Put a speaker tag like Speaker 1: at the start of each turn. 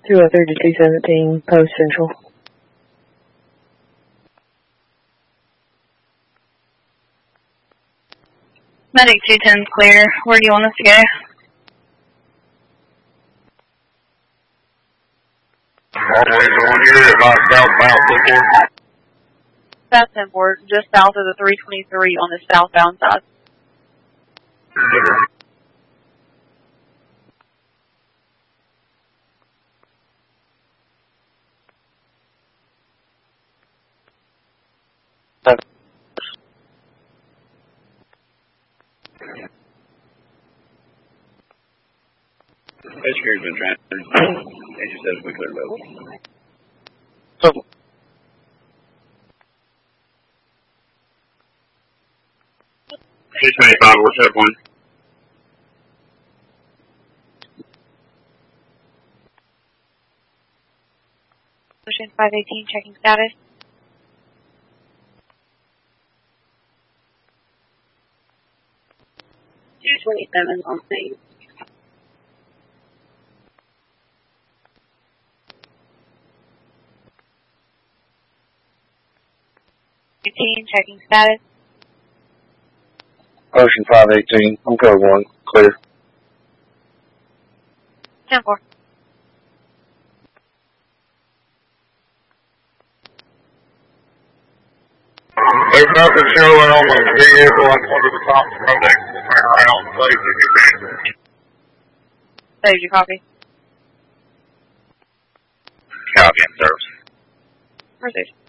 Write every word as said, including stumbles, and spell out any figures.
Speaker 1: two oh three to two seventeen, Post Central.
Speaker 2: Medic two ten's clear. Where do you want us to go?
Speaker 3: Always on here about southbound Seaport.
Speaker 2: That's Seaport, just south of the three twenty-three on the southbound side.
Speaker 3: Pittsburgh's been trying to, they just said we clear level.
Speaker 4: So,
Speaker 3: two twenty-five, what's up one?
Speaker 2: Ocean five eighteen, checking status. two twenty-seven on scene. eighteen, checking status.
Speaker 4: Ocean five eighteen, I'm code one, clear.
Speaker 2: ten four.
Speaker 3: There's nothing showing on the vehicle. I wanted to top the road next to turn around and save it.
Speaker 2: Saved your copy.
Speaker 3: Copy and service.
Speaker 2: Proceed.